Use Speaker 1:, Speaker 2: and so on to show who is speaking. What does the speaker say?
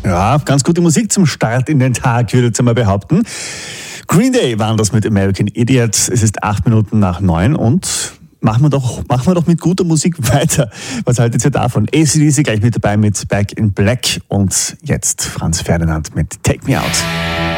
Speaker 1: Ja, ganz gute Musik zum Start in den Tag, würde ich jetzt einmal behaupten. Green Day waren das mit American Idiot. Es ist 8:08 und machen wir doch mit guter Musik weiter. Was haltet ihr davon? AC/DC gleich mit dabei mit Back in Black und jetzt Franz Ferdinand mit Take Me Out.